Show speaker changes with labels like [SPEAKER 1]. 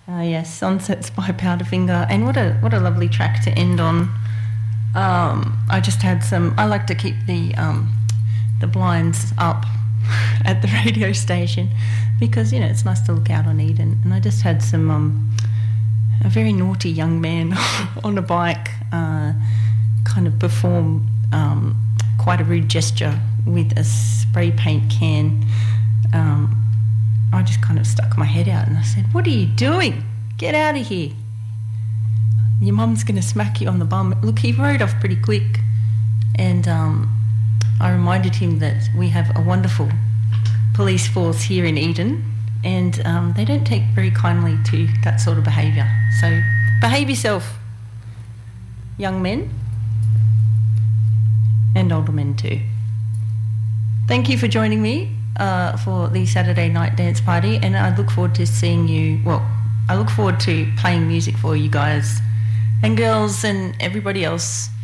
[SPEAKER 1] Yes, Sunsets by Powderfinger, and what a lovely track to end on. I just had some. I like to keep the blinds up at the radio station because it's nice to look out on Eden. And I just had some a very naughty young man on a bike kind of perform quite a rude gesture with a spray paint can. I just kind of stuck my head out and I said, "What are you doing? Get out of here. Your mum's going to smack you on the bum." Look, he rode off pretty quick, and I reminded him that we have a wonderful police force here in Eden, and they don't take very kindly to that sort of behaviour. So behave yourself, young men, and older men too. Thank you for joining me for the Saturday night dance party, and I look forward to seeing you. Well, I look forward to playing music for you guys and girls and everybody else